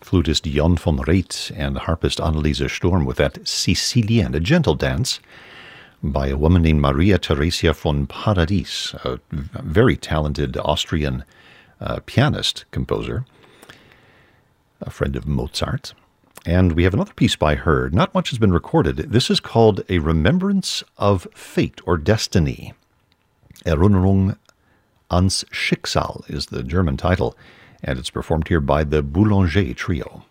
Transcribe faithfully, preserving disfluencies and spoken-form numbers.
flutist Jan van Reet and harpist Anneliese Storm with that Sicilienne, a gentle dance by a woman named Maria Theresia von Paradis, a very talented Austrian uh, pianist, composer, a friend of Mozart. And we have another piece by her. Not much has been recorded. This is called A Remembrance of Fate or Destiny. Erinnerung ans Schicksal is the German title, and it's performed here by the Boulanger Trio.